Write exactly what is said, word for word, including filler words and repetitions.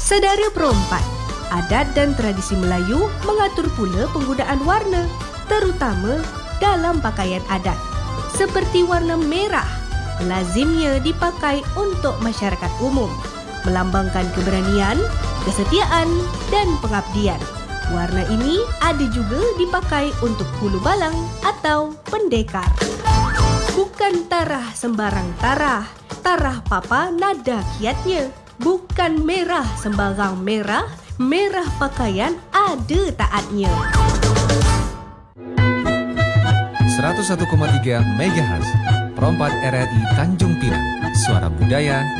Saudara perempat, adat dan tradisi Melayu mengatur pula penggunaan warna, terutama dalam pakaian adat. Seperti warna merah, lazimnya dipakai untuk masyarakat umum, melambangkan keberanian, kesetiaan dan pengabdian. Warna ini ada juga dipakai untuk hulu balang atau pendekar. Bukan tarah sembarang tarah, tarah papa nada kiatnya. Bukan merah sembarang merah, merah pakaian ada taatnya. seratus satu koma tiga megahertz Perempat R R I Tanjung Pinang, suara budaya